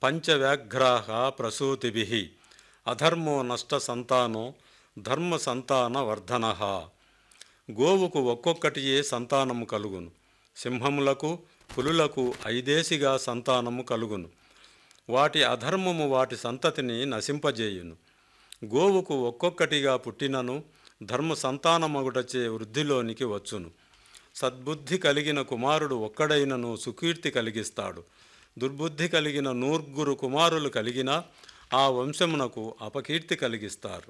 పంచవ్యాఘ్రాः ప్రసూతిభిః అధర్మో నష్ట సంతానో ధర్మ సంతాన వర్ధనః. గోవుకు ఒక్కొక్కటియే సంతానము కలుగును. సింహములకు పులులకు ఐదేసిగా సంతానము కలుగును. వాటి అధర్మము వాటి సంతతిని నశింపజేయును. గోవుకు ఒక్కొక్కటిగా పుట్టినను ధర్మ సంతానమగుటచే వృద్ధిలోనికి వచ్చును. సద్బుద్ధి కలిగిన కుమారుడు ఒక్కడైనను సుకీర్తి కలిగిస్తాడు. దుర్బుద్ధి కలిగిన 100 కుమారులు కలిగినా ఆ వంశమునకు అపకీర్తి కలిగిస్తారు.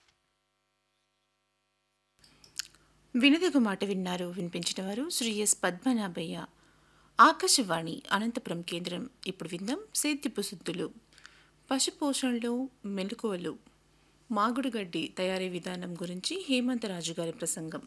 వినదగు మాట విన్నారు. వినిపించిన వారు శ్రీ ఎస్ పద్మనాభయ్య. ఆకాశవాణి అనంతపురం కేంద్రం. ఇప్పుడు విందాం సేద్యపు సుద్దులు. పశుపోషణలో మెలకువలు, మాగుడుగడ్డి తయారీ విధానం గురించి హేమంతరాజు గారి ప్రసంగం.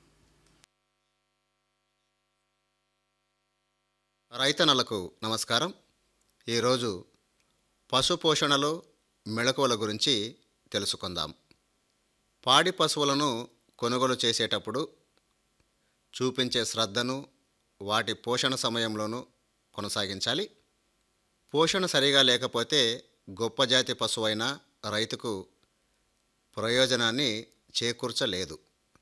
రైతన్నలకు నమస్కారం. ఈరోజు పశుపోషణలో మెళకువల గురించి తెలుసుకుందాం. పాడి పశువులను కొనుగోలు చేసేటప్పుడు చూపించే శ్రద్ధను వాటి పోషణ సమయంలోనూ కొనసాగించాలి. పోషణ సరిగా లేకపోతే గొప్ప జాతి పశువైన రైతుకు ప్రయోజనాన్ని చేకూర్చలేదు.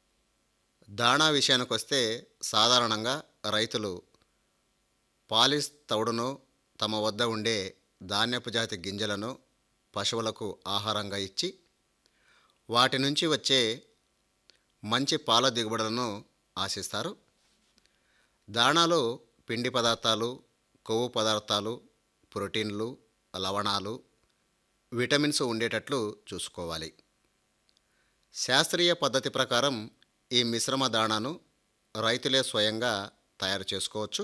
దాణా విషయానికి వస్తే సాధారణంగా రైతులు పాలిస్ తవుడును, తమ వద్ద ఉండే ధాన్యపు జాతి గింజలను పశువులకు ఆహారంగా ఇచ్చి వాటి నుంచి వచ్చే మంచి పాల దిగుబడులను ఆశిస్తారు. దాణాలో పిండి పదార్థాలు, కొవ్వు పదార్థాలు, ప్రోటీన్లు, లవణాలు, విటమిన్స్ ఉండేటట్లు చూసుకోవాలి. శాస్త్రీయ పద్ధతి ప్రకారం ఈ మిశ్రమ దాణాను రైతులే స్వయంగా తయారు చేసుకోవచ్చు.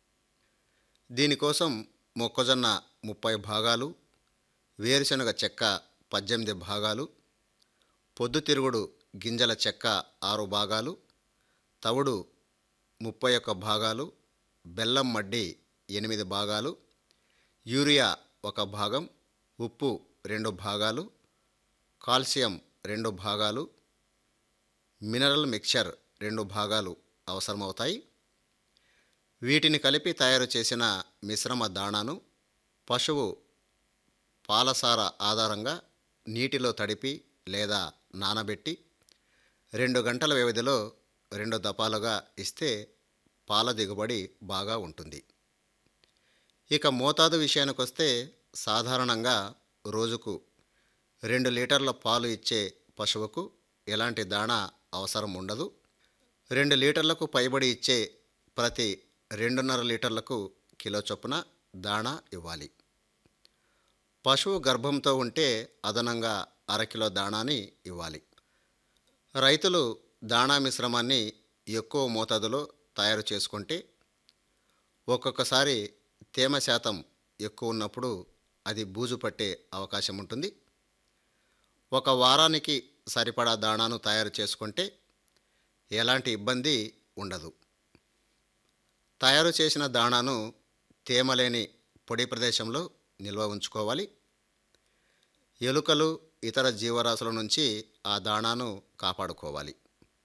దీనికోసం మొక్కజొన్న 30 భాగాలు, వేరుశనగ చెక్క 18 భాగాలు, పొద్దుతిరుగుడు గింజల చెక్క 6 భాగాలు, తవుడు 31 భాగాలు, బెల్లం మడ్డి 8 భాగాలు, యూరియా 1 భాగం, ఉప్పు 2 భాగాలు, కాల్షియం 2 భాగాలు, మినరల్ మిక్చర్ 2 భాగాలు అవసరమవుతాయి. వీటిని కలిపి తయారు చేసిన మిశ్రమ దాణాను పశువు పాలసార ఆధారంగా నీటిలో తడిపి లేదా నానబెట్టి 2 గంటల వ్యవధిలో 2 దపాలుగా ఇస్తే పాల దిగుబడి బాగా ఉంటుంది. ఇక మోతాదు విషయానికి వస్తే సాధారణంగా రోజుకు 2 లీటర్ల పాలు ఇచ్చే పశువుకు ఎలాంటి దాణా అవసరం ఉండదు. 2 లీటర్లకు పైబడి ఇచ్చే ప్రతి 2.5 లీటర్లకు కిలో చొప్పున దాణా ఇవ్వాలి. పశువు గర్భంతో ఉంటే అదనంగా అరకిలో దాణాని ఇవ్వాలి. రైతులు దాణా మిశ్రమాన్ని ఎక్కువ మోతాదులో తయారు చేసుకుంటే ఒక్కొక్కసారి తేమ శాతం ఎక్కువ ఉన్నప్పుడు అది బూజు పట్టే అవకాశం ఉంటుంది. 1 వారానికి సరిపడా దాణాను తయారు చేసుకుంటే ఎలాంటి ఇబ్బంది ఉండదు. తయారు చేసిన దాణాను తేమలేని పొడి ప్రదేశంలో నిల్వ ఉంచుకోవాలి. ఎలుకలు, ఇతర జీవరాశుల నుంచి ఆ దాణాను కాపాడుకోవాలి.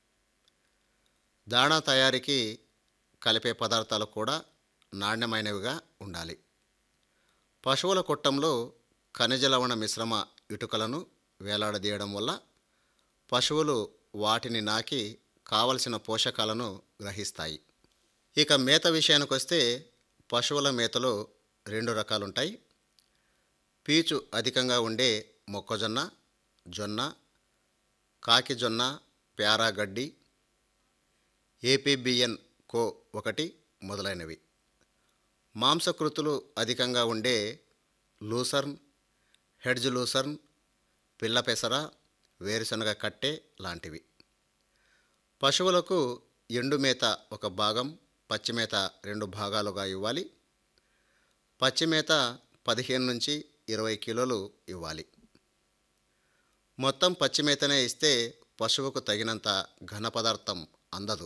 దాణా తయారీకి కలిపే పదార్థాలు కూడా నాణ్యమైనవిగా ఉండాలి. పశువుల కొట్టంలో ఖనిజ లవణ మిశ్రమ ఇటుకలను వేలాడదీయడం వల్ల పశువులు వాటిని నాకి కావలసిన పోషకాలను గ్రహిస్తాయి. ఇక మేత విషయానికి వస్తే పశువుల మేతలో 2 రకాలుంటాయి. పీచు అధికంగా ఉండే మొక్కజొన్న, జొన్న, కాకిజొన్న, ప్యారాగడ్డి, ఏపీబిఎన్ కో 1 మొదలైనవి. మాంసకృతులు అధికంగా ఉండే లూసర్న్, హెడ్జ్ లూసర్న్, పిల్ల పెసర, వేరుశనగ కట్టె లాంటివి. పశువులకు ఎండుమేత 1 భాగం, పచ్చిమేత 2 భాగాలుగా ఇవ్వాలి. పచ్చిమేత 15 నుంచి 20 కిలోలు ఇవ్వాలి. మొత్తం పచ్చిమేతనే ఇస్తే పశువుకు తగినంత ఘన పదార్థం అందదు.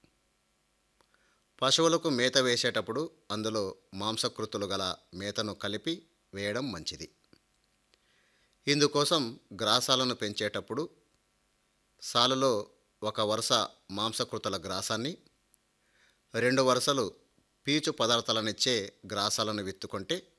పశువులకు మేత వేసేటప్పుడు అందులో మాంసకృతులు గల మేతను కలిపి వేయడం మంచిది. ఇందుకోసం గ్రాసాలను పెంచేటప్పుడు సాలులో 1 వరుస మాంసకృతుల గ్రాసాన్ని, 2 వరుసలు పీచు పదార్థాలనిచ్చే గ్రాసాలను విత్తుకుంటే